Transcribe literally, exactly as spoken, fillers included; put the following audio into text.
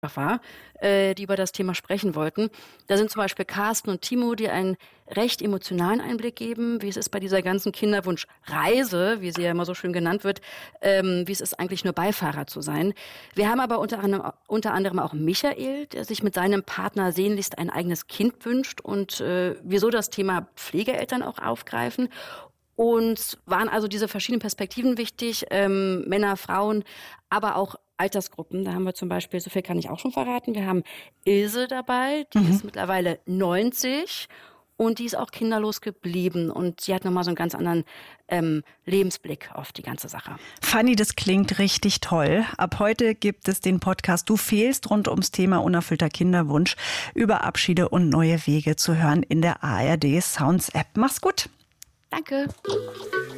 war, äh, die über das Thema sprechen wollten. Da sind zum Beispiel Carsten und Timo, die einen recht emotionalen Einblick geben, wie es ist bei dieser ganzen Kinderwunschreise, wie sie ja immer so schön genannt wird, ähm, wie es ist eigentlich nur Beifahrer zu sein. Wir haben aber unter anderem, unter anderem auch Michael, der sich mit seinem Partner sehnlichst ein eigenes Kind wünscht und äh, wieso das Thema Pflegeeltern auch aufgreifen. Und waren also diese verschiedenen Perspektiven wichtig, ähm, Männer, Frauen, aber auch Altersgruppen. Da haben wir zum Beispiel, so viel kann ich auch schon verraten, wir haben Ilse dabei, die mhm. ist mittlerweile neunzig und die ist auch kinderlos geblieben. Und sie hat nochmal so einen ganz anderen ähm, Lebensblick auf die ganze Sache. Fanny, das klingt richtig toll. Ab heute gibt es den Podcast Du fehlst rund ums Thema unerfüllter Kinderwunsch über Abschiede und neue Wege zu hören in der A R D Sounds App. Mach's gut. Danke.